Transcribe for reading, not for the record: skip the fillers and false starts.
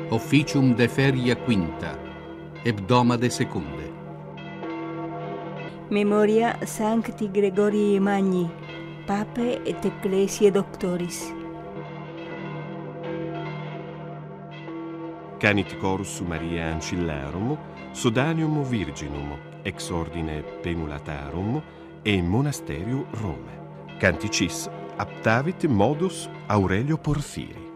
officium de feria quinta, hebdomade secunde. Memoria Sancti Gregorii Magni, Pape et Ecclesiae Doctoris. Canit Chorus Mariae Ancillarum, Sodanium Virginum, ex ordine Penulatarum e Monasterium Rome. Canticis aptavit modus Aurelio Porphyri.